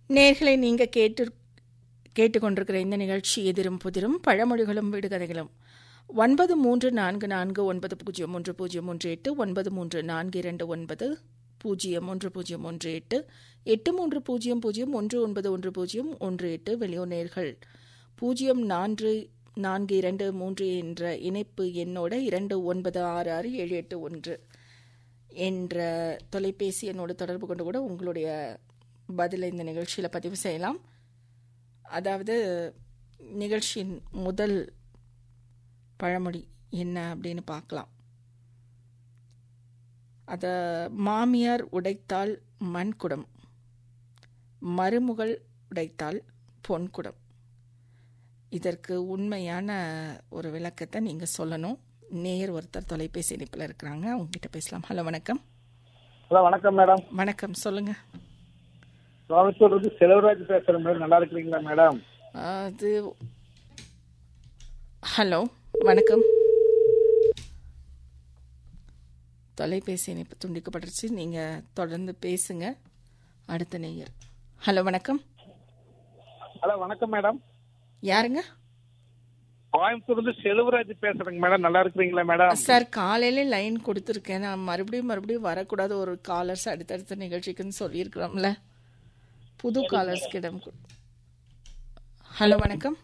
நேர்களை நீங்கள் கேட்டுக்கொண்டிருக்கிற இந்த நிகழ்ச்சி எதிரும் புதிரும் பழமொழிகளும் விடுகதைகளும் 9349901038 9342901018 8300191018 வெளியூர் நேர்கள் 0443 என்ற இணைப்பு எண்ணோட 29666781 என்ற தொலைபேசி எண்ணோடு தொடர்பு கொண்டு கூட உங்களுடைய பதிலை இந்த நிகழ்ச்சியில் பதிவு செய்யலாம். அதாவது நிகழ்ச்சியின் முதல் பழமொழி என்ன அப்படின்னு பார்க்கலாம். அதை மாமியார் உடைத்தால் மண்குடம், மருமகள் உடைத்தால் பொன்குடம். இதற்கு உண்மையான ஒரு விளக்கத்தை நீங்கள் சொல்லணும். நேயர் ஒருத்தர் தொலைபேசி இணைப்பில் இருக்கிறாங்க, அவங்ககிட்ட பேசலாம். ஹலோ, வணக்கம். ஹலோ, வணக்கம் மேடம். வணக்கம், சொல்லுங்கள். ராமேஸ்வரம் செல்வராஜ் பேசுகிறேன் மேடம். நல்லா இருக்கிறீங்களா மேடம்? அது ஹலோ, வணக்கம். தொலைபேசி இணைப்பு துண்டிக்கப்பட்டுருச்சு. நீங்கள் தொடர்ந்து பேசுங்க. அடுத்த நேயர். ஹலோ, வணக்கம். ஹலோ, வணக்கம் மேடம். யாருங்க? கோயம்புத்தூர்லேருந்து செல்வராஜ் பேசுகிறேங்க மேடம். நல்லா இருக்கிறீங்களா மேடம்? சார், காலையில லைன் கொடுத்துருக்கேன். நான் மறுபடியும் வரக்கூடாது, ஒரு காலர்ஸ் அடுத்தடுத்த நிகழ்ச்சிக்குன்னு சொல்லியிருக்கிறோம்ல. புது காலர்ஸ் கிடம். ஹலோ, வணக்கம்.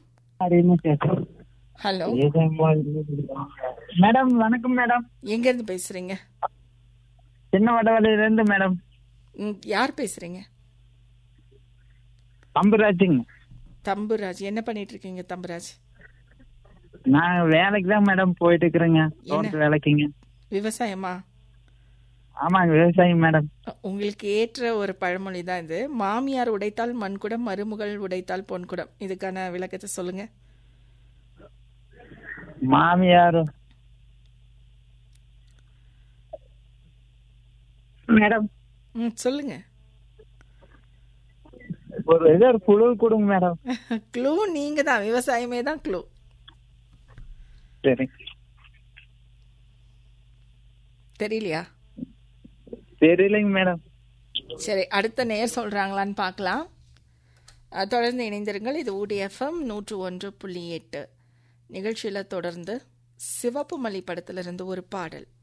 Hello madam. வணக்கம் மேடம். எங்க இருந்து பேசுறீங்க? சின்ன வடவலையில இருந்து மேடம். யார் பேசுறீங்க? தம்புராஜுங்க. தம்புராஜ். என்ன பண்ணிட்டு இருக்கீங்க தம்புராஜ்? நான் வேலைக்கு தான் மேடம் போயிட்டு இருக்கிறேங்க. தோட்ட வேலைக்குங்க. விவசாயமா? ஆமாங்க, விவசாயம் மேடம். உங்களுக்கு ஏற்ற ஒரு பழமொழி தான் இது. மாமியார் உடைத்தால் மண்குடம், மருமகள் உடைத்தால் பொன்குடம். இதுக்கான விளக்கத்தை சொல்லுங்க. மாமியார் மேடம். சொல்லுங்க. ஒரு குழு கொடுங்க மேடம். க்ளூ நீங்க தான். விவசாயமே தான் க்ளூ. சரி. தெரியலையா? தெரியலைங்க மேடம். சரி, அடுத்த நேர் சொல்றாங்களான்னு பார்க்கலாம். தொடர்ந்து இணைந்திருங்கள். இது ஊடி FM 101.8 நிகழ்ச்சியில் தொடர்ந்து சிவப்பு மல்லி படத்திலிருந்து ஒரு பாடல்.